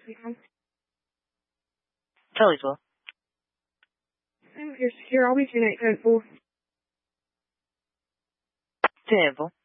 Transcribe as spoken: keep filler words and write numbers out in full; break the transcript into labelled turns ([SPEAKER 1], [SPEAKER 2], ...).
[SPEAKER 1] Speaking.
[SPEAKER 2] Charliesville.
[SPEAKER 1] Same if you're secure. I'll be two eight code four.
[SPEAKER 2] Danville.